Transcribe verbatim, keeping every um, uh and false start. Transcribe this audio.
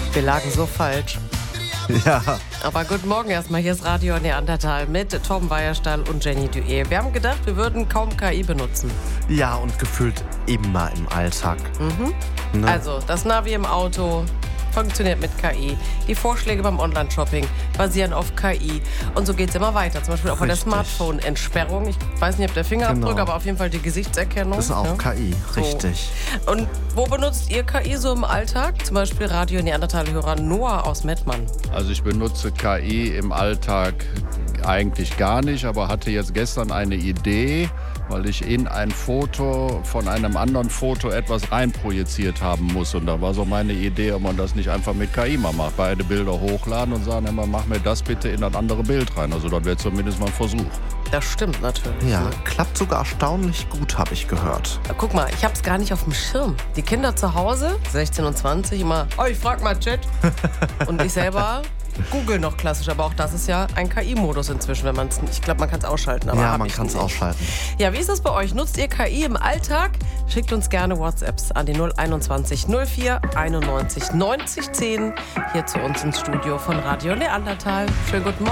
Wir lagen so falsch. Ja. Aber guten Morgen erstmal. Hier ist Radio Neandertal mit Tom Weierstahl und Jenny Duet. Wir haben gedacht, wir würden kaum K I benutzen. Ja, und gefühlt immer im Alltag. Mhm. Ne? Also, das Navi im Auto funktioniert mit K I. Die Vorschläge beim Online-Shopping basieren auf K I. Und so geht es immer weiter. Zum Beispiel auch bei der Richtig. Smartphone-Entsperrung. Ich weiß nicht, ob der Fingerabdruck, Genau. aber auf jeden Fall die Gesichtserkennung. Das ist auch ja. K I, So. richtig. Und wo benutzt ihr K I so im Alltag? Zum Beispiel Radio Neandertal-Hörer Noah aus Mettmann. Also ich benutze K I im Alltag eigentlich gar nicht, aber hatte jetzt gestern eine Idee, weil ich in ein Foto von einem anderen Foto etwas reinprojiziert haben muss. Und da war so meine Idee, ob man das nicht einfach mit K I mal macht. Beide Bilder hochladen und sagen, immer, mach mir das bitte in ein anderes Bild rein. Also das wäre zumindest mal ein Versuch. Das stimmt natürlich. Ja, Ne? klappt sogar erstaunlich gut, habe ich gehört. Guck mal, ich hab's gar nicht auf dem Schirm. Die Kinder zu Hause, sechzehn und zwanzig, immer, oh, ich frag mal Chat. Und ich selber google noch klassisch, aber auch das ist ja ein K I-Modus inzwischen, wenn man es, ich glaube, man kann es ausschalten. Aber Ja, hab man ich kann es nicht. ausschalten. Ja, wie ist das bei euch? Nutzt ihr K I im Alltag? Schickt uns gerne WhatsApps an die null einundzwanzig null vier einundneunzig neunzig zehn hier zu uns ins Studio von Radio Neandertal. Schönen guten Morgen.